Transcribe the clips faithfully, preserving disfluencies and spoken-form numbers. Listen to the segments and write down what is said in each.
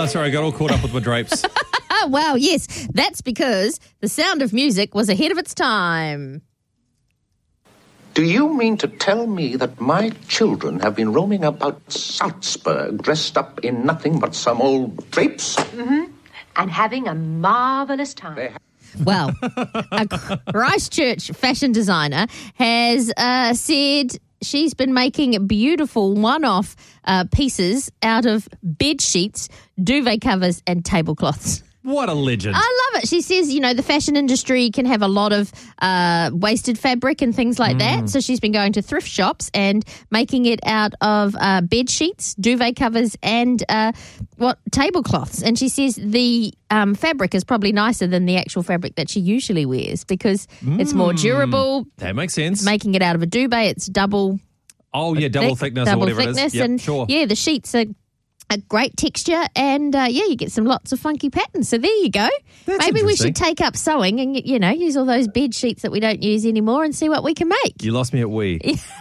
Oh, sorry, I got all caught up with my drapes. Oh, wow, yes. That's because The Sound of Music was ahead of its time. Do you mean to tell me that my children have been roaming about Salzburg dressed up in nothing but some old drapes? Mm-hmm. And having a marvellous time. Well, a Christchurch fashion designer has uh, said she's been making beautiful one-off uh, pieces out of bed sheets, duvet covers and tablecloths. What a legend. I love it. She says, you know, the fashion industry can have a lot of uh, wasted fabric and things like mm. that. So she's been going to thrift shops and making it out of uh, bed sheets, duvet covers and uh, what tablecloths. And she says the um, fabric is probably nicer than the actual fabric that she usually wears because mm. it's more durable. That makes sense. Making it out of a duvet, it's double. Oh, yeah, double thick, thickness double or whatever thickness it is. Yep, and sure. Yeah, the sheets are a great texture and, uh, yeah, you get some lots of funky patterns. So there you go. That's Maybe we should take up sewing and, you know, use all those bed sheets that we don't use anymore and see what we can make. You lost me at we.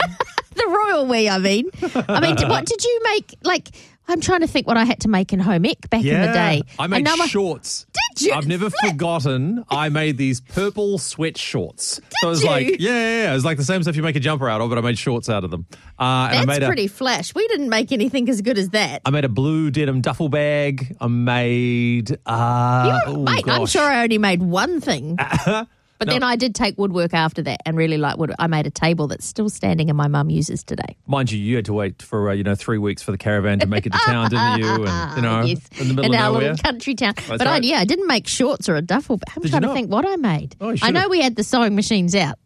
The royal we, I mean. I mean, what did you make? Like, I'm trying to think what I had to make in home ec back yeah, in the day. I made I, shorts. Did you? I've never Flip. forgotten I made these purple sweat shorts. Did so it was you? like, yeah, yeah, yeah, it was like the same stuff you make a jumper out of, but I made shorts out of them. Uh, and That's I made pretty a, flash. We didn't make anything as good as that. I made a blue denim duffel bag. I made, uh, you, oh, mate, I'm gosh. sure I only made one thing. But No. then I did take woodwork after that and really like wood. I made a table that's still standing and my mum uses today. Mind you, you had to wait for, uh, you know, three weeks for the caravan to make it to town, didn't you? And, you know, yes. in the middle in of our nowhere. little country town. That's but right. I, yeah, I didn't make shorts or a duffel bag. I'm Did you trying to not? think what I made. Oh, you I know should've. we had the sewing machines out.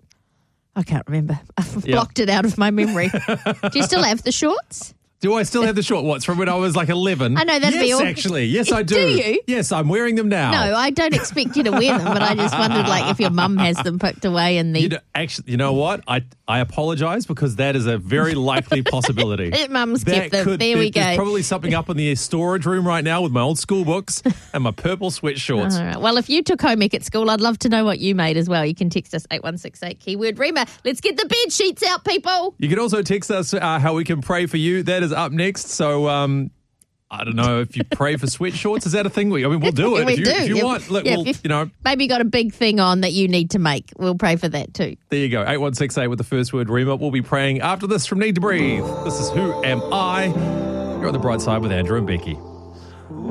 I can't remember. I've Yeah. blocked it out of my memory. Do you still have the shorts? Do I still have the short ones from when I was like eleven? I know, that'd yes, be all- actually. Yes, I do. Do you? Yes, I'm wearing them now. No, I don't expect you to wear them, but I just wondered like if your mum has them put away in the... You know, actually, you know what? I I apologise because that is a very likely possibility. Mum's That kept them. could- There we There's go. probably something up in the storage room right now with my old school books and my purple sweat shorts. All right. Well, if you took home ec at school, I'd love to know what you made as well. You can text us eight one six eight, keyword Rima. Let's get the bed sheets out, people. You can also text us uh, how we can pray for you. That is up next. So, um, I don't know if you pray for sweat shorts. Is that a thing? We, I mean, we'll do it we if you, do. if you If- want. Look, yeah, we'll, if- you know, Maybe you got a big thing on that you need to make. We'll pray for that too. there you go. eight one six eight with the first word, Rima. We'll be praying after this from Need to Breathe. This is Who Am I? You're on the bright side with Andrew and Becky.